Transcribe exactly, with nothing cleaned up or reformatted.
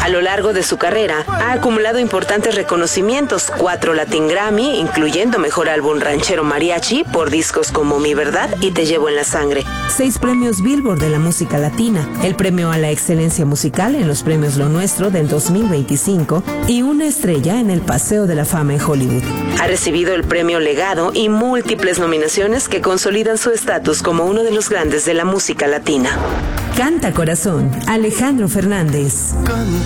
A lo largo de su carrera, ha acumulado importantes reconocimientos, cuatro Latin Grammy, incluyendo Mejor Álbum Ranchero Mariachi, por discos como Mi Verdad y Te Llevo en la Sangre. Seis premios Billboard de la música latina, el premio a la excelencia musical en los premios Lo Nuestro del dos mil veinticinco y una estrella en el Paseo de la Fama en Hollywood. Ha recibido el premio Legado y múltiples nominaciones que consolidan su estatus como uno de los grandes de la música latina. Canta Corazón, Alejandro Fernández.